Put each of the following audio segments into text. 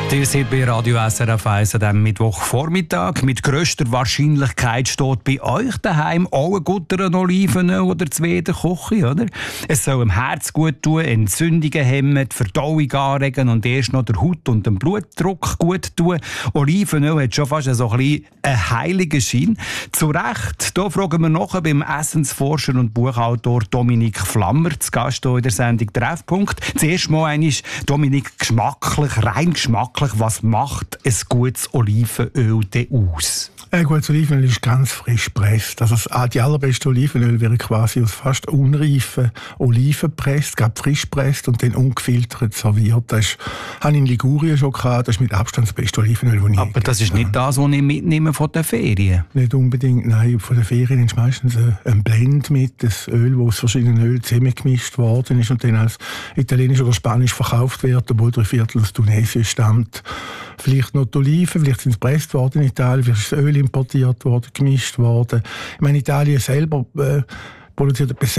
Ihr seid bei Radio SRF 1 an diesem Mittwochvormittag. Mit grösster Wahrscheinlichkeit steht bei euch daheim auch ein guter Olivenöl oder zwei in der Küche, oder? Es soll dem Herz gut tun, Entzündungen hemmen, die Verdauung anregen und erst noch der Haut und dem Blutdruck gut tun. Olivenöl hat schon fast so ein bisschen einen heiligen Schein. Zu Recht, da fragen wir nachher beim Essensforscher und Buchautor Dominik Flammer, zu Gast hier in der Sendung Treffpunkt. Zuerst mal einmal, Dominik, rein geschmacklich, was macht ein gutes Olivenöl denn aus? Ein gutes Olivenöl ist ganz frisch gepresst. Also die allerbeste Olivenöl wäre quasi aus fast unreifen Oliven gepresst, frisch gepresst und dann ungefiltert serviert. Das habe ich in Ligurien schon gehabt. Das ist mit Abstand das beste Olivenöl, das ich Aber das ist nicht das, was ich mitnehme von den Ferien? Nicht unbedingt, nein. Von den Ferien ist meistens ein Blend mit, das Öl, das aus verschiedenen Ölen zusammengemischt worden ist und dann als italienisch oder spanisch verkauft wird, obwohl 3/4 aus Tunesien stammt. Vielleicht noch die Oliven, vielleicht sind sie gepresst worden in Italien, vielleicht ist das Öl importiert worden, gemischt worden. Ich meine, Italien selber produziert etwa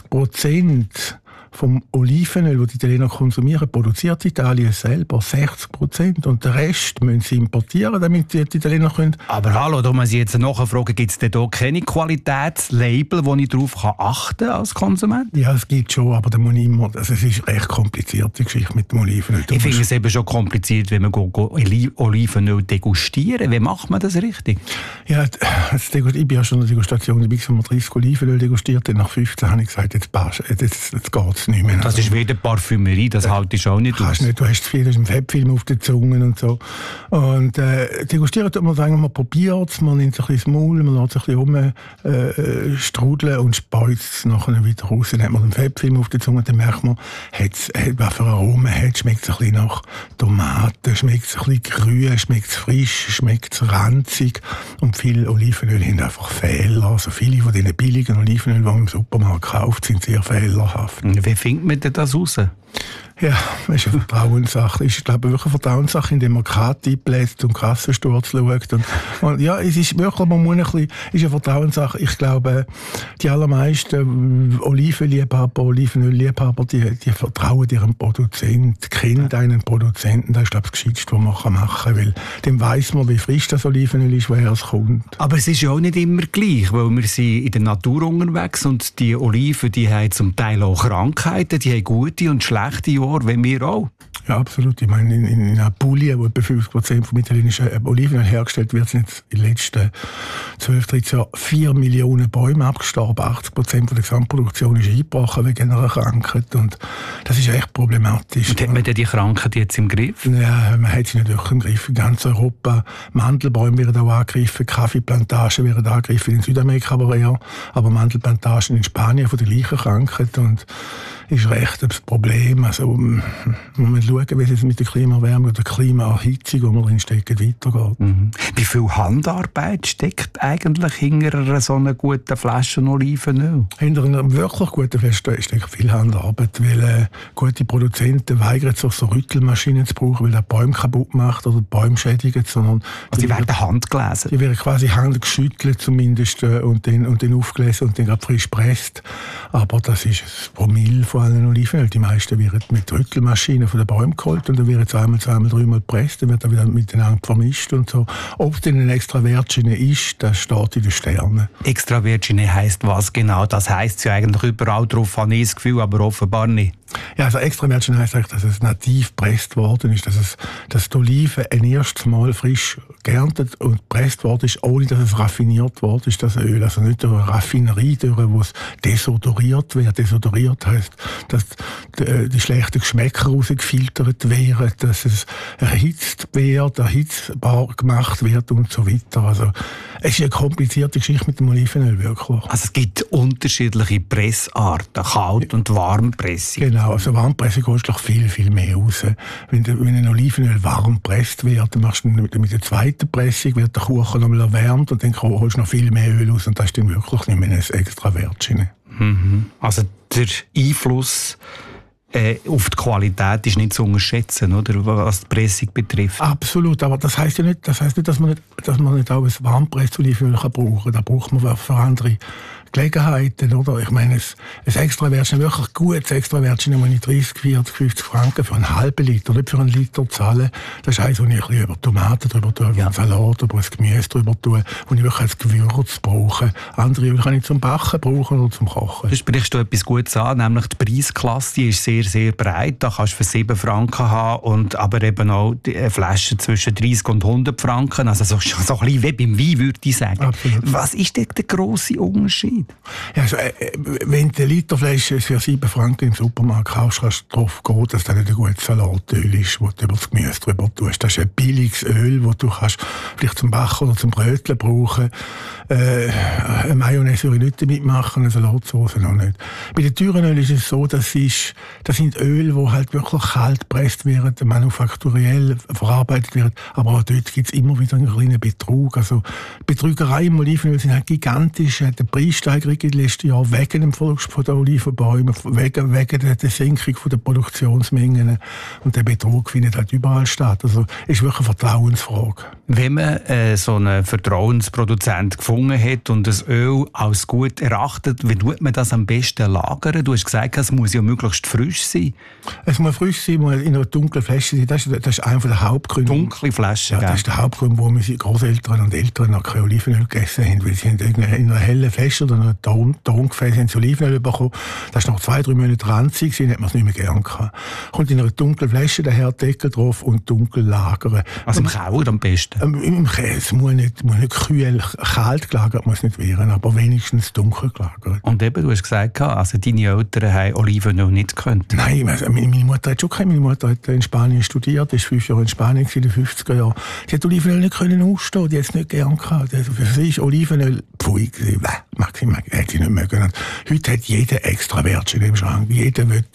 60% vom Olivenöl, das die Italiener konsumieren, produziert Italien selber 60%. Und den Rest müssen sie importieren, damit die Italiener können. Aber hallo, da muss ich jetzt nachfragen, gibt es denn da keine Qualitätslabel, wo ich darauf achten kann als Konsument? Ja, es gibt schon, aber da muss ich immer, also es ist recht kompliziert, die Geschichte mit dem Olivenöl. Ich finde es eben schon kompliziert, wenn man Olivenöl degustieren. Wie macht man das richtig? Ja, ich bin ja schon in der Degustation, ich habe 30 Olivenöl degustiert, dann nach 15 habe ich gesagt, jetzt geht es nicht mehr. Das ist wieder Parfümerie, das halte ich auch nicht aus. Nicht, du hast viel Fettfilm auf den Zungen und so. Und degustieren tut man sagen, man probiert es, man nimmt sich ein bisschen das Maul, man lässt sich ein bisschen strudeln und speizt es nachher wieder raus. Dann hat man den Fettfilm auf den Zungen, dann merkt man, was für Aromen hat, schmeckt es ein bisschen nach Tomaten, schmeckt es ein bisschen grün, schmeckt es frisch, schmeckt es ranzig. Und viele Olivenöl haben einfach Fehler. Also viele von diesen billigen Olivenöl, die man im Supermarkt kauft, sind sehr fehlerhaft. Wie findet man denn das raus? Ja, das ist eine Vertrauenssache. Ich glaube, wirklich eine Vertrauenssache, indem man Karte einbläst und Kassensturz schaut. Und ja, es ist wirklich, man muss ein bisschen, ist eine Vertrauenssache. Ich glaube, die allermeisten Olivenölliebhaber, die vertrauen ihrem Produzenten, kennen einen Produzenten. Das ist, glaube ich, das Gescheiteste, was man machen kann, weil dann weiss man, wie frisch das Olivenöl ist, woher es kommt. Aber es ist ja auch nicht immer gleich, weil wir sind in der Natur unterwegs und die Oliven, die haben zum Teil auch Krankheiten, die haben gute und schlechte Jahre, wie wir auch. Ja, absolut. Ich meine, in Apulien, wo etwa 50% vom italienischen Olivenöl hergestellt wird, sind jetzt in den letzten 12, 13 Jahren 4 Millionen Bäume abgestorben. 80% von der Gesamtproduktion ist eingebrochen wegen einer Krankheit. Und das ist echt problematisch. Und hat man denn die Krankheit jetzt im Griff? Ja, man hat sie nicht wirklich im Griff. In ganz Europa. Mandelbäume werden auch angegriffen, Kaffeeplantagen werden angegriffen, in Südamerika aber eher. Aber Mandelplantagen in Spanien von der gleichen Krankheit. Und ist recht das Problem. Also, man muss schauen, wie es jetzt mit der Klimaerwärmung oder der Klimaerhitzung, wo wir drin stecken, weitergeht. Mhm. Wie viel Handarbeit steckt eigentlich hinter so einer guten Flasche Olivenöl? Hinter einer wirklich guten Flasche steckt viel Handarbeit, weil gute Produzenten weigern sich, so Rüttelmaschinen zu brauchen, weil das Bäume kaputt macht oder Bäume schädigt, sondern also die werden handgelesen? Die werden quasi handgeschüttelt zumindest und dann aufgelesen und dann gerade frisch gepresst. Aber das ist ein Promille von allen Olivenöl. Die meisten werden mit Rüttelmaschinen von den Bäumen geholt und dann wird es einmal, zweimal, dreimal gepresst, dann wird er wieder miteinander vermischt und so. Ob es denn eine Extravergine ist, das steht in den Sternen. Extravergine heisst was genau? Das heisst ja eigentlich überall drauf, habe ich das Gefühl, aber offenbar nicht. Ja, also Extravergine heisst eigentlich, dass es nativ gepresst worden ist, dass die Olive ein erstes Mal frisch geerntet und gepresst worden ist, ohne dass es raffiniert worden ist, das Öl. Also nicht durch eine Raffinerie, wo es desodoriert wird. Desodoriert heisst, dass die schlechten Geschmäcker rausgefiltert werden, dass es erhitzt wird, erhitzbar gemacht wird und so weiter. Also es ist eine komplizierte Geschichte mit dem Olivenöl, wirklich. Also es gibt unterschiedliche Pressarten, Kalt- und Warmpressung. Genau, also Warmpressung kostet viel, viel mehr raus. Wenn ein Olivenöl warm gepresst wird, dann machst du mit der zweiten Pressung, wird der Kuchen noch mal erwärmt und dann holst du noch viel mehr Öl raus und das ist dann wirklich nicht mehr ein Extravergine. Mhm. Also der Einfluss auf die Qualität ist nicht zu unterschätzen, oder, was die Pressung betrifft. Absolut, aber das heisst ja nicht, dass man nicht auch ein warmgepresstes Olivenöl brauchen kann. Da braucht man für andere Gelegenheiten, oder? Ich meine, ein Extrawärtchen, wirklich gutes Extrawärtchen, nur nicht 30, 40, 50 Franken für einen halben Liter, nicht für einen Liter zahlen. Das ist eins, wo ich ein bisschen über Tomaten drüber tue, über einen Salat, über ein Gemüse drüber tue, wo ich wirklich als Gewürz brauche. Andere Öl kann ich zum Backen brauchen oder zum Kochen. Du sprichst etwas Gutes an, nämlich die Preisklasse, die ist sehr, sehr breit. Da kannst du für 7 Franken haben, aber eben auch Flaschen zwischen 30 und 100 Franken. Also so ein bisschen wie beim Wein, würde ich sagen. Absolut. Was ist denn der grosse Unterschied? Ja, also, wenn du eine Literflasche für 7 Franken im Supermarkt kaufst, kannst du darauf gehen, dass das nicht ein gutes Salatöl ist, das du über das Gemüse drüber tust. Das ist ein billiges Öl, das du kannst vielleicht zum Backen oder zum Bröteln brauchen. Eine Mayonnaise würde ich nicht damit machen, eine Salatsauce noch nicht. Bei den teuren Ölen ist es so, das sind Öle, die halt wirklich kalt gepresst werden, manufakturell verarbeitet werden, aber auch dort gibt es immer wieder einen kleinen Betrug. Also Betrügerei im Olivenöl sind halt gigantisch, hat eine Preissteigerung in den letzten Jahren wegen dem Verlust von den Olivenbäumen, wegen der Senkung der Produktionsmengen, und der Betrug findet halt überall statt. Also ist wirklich eine Vertrauensfrage. Wenn man so einen Vertrauensproduzent gefunden hat und das Öl als gut erachtet, wie tut man das am besten lagern? Du hast gesagt, es muss ja möglichst frisch sein. Es muss frisch sein, muss in einer dunklen Flasche sein. Das ist einer der Hauptgründe. Dunkle Flasche, ja, das ist der Hauptgrund, warum unsere Großeltern und Eltern noch kein Olivenöl gegessen haben. Weil sie haben in einer hellen Flasche oder einem Tongefäß haben sie Olivenöl bekommen. Das ist nach 2-3 Monaten ranzig, dann hat man es nicht mehr gern gehabt. Kommt in einer dunklen Flasche der Deckel drauf und dunkel lagern. Also im Kauer am besten? Im Käse muss nicht kühl, kalt gelagert muss nicht werden, aber wenigstens dunkel gelagert. Und eben, du hast gesagt, also deine Eltern haben Olivenöl nicht gekannt. Nein, also meine Mutter hat schon keine. Meine Mutter hat in Spanien studiert, ist 5 Jahre in Spanien in den 50er Jahren. Sie hat Olivenöl nicht ausstehen, die hat es nicht gern gehabt. Also für sie ist Olivenöl pfui gewesen. Maximal hätte sie nicht mögen. Und heute hat jeder extra Wärtchen im Schrank. Jeder will,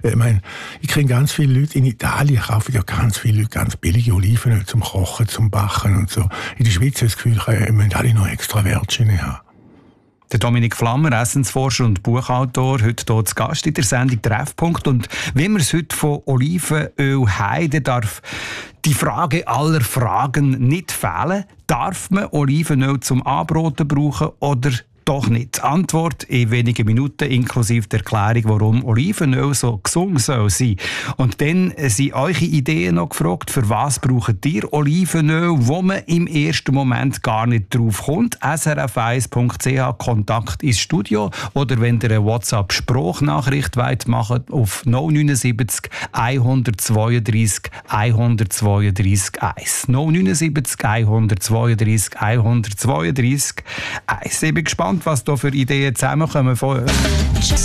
ich kenne ganz viele Leute in Italien, kaufen ja ganz viele Leute ganz billige Olivenöl zum Kochen, zum Backen und so. In der Schweiz habe ich das Gefühl, wir müssen alle noch extra Wärtchen haben. Der Dominik Flammer, Essensforscher und Buchautor, heute hier zu Gast in der Sendung «Treffpunkt». Und wie wir es heute von Olivenöl haben, darf die Frage aller Fragen nicht fehlen. Darf man Olivenöl zum Anbraten brauchen oder doch nicht? Die Antwort in wenigen Minuten, inklusive der Erklärung, warum Olivenöl so gesund soll sein. Und dann sind eure Ideen noch gefragt, für was braucht ihr Olivenöl, wo man im ersten Moment gar nicht drauf kommt. srf1.ch, Kontakt ins Studio. Oder wenn ihr eine WhatsApp-Sprachnachricht machen wollt, auf 079 132 132 1. 079 132 132 1. Ich bin gespannt, was da für Ideen zusammenkommen von euch.